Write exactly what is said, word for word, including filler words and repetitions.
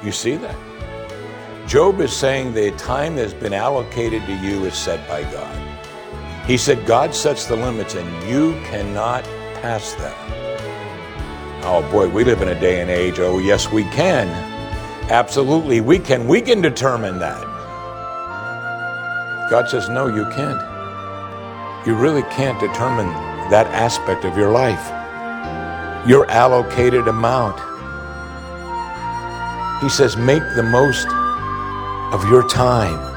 You see that? Job is saying the time that's been allocated to you is set by God. He said God sets the limits and you cannot pass them. Oh boy, we live in a day and age, oh yes we can. Absolutely, we can. We can determine that. God says, no, you can't. You really can't determine that aspect of your life. Your allocated amount. He says, make the most of your time.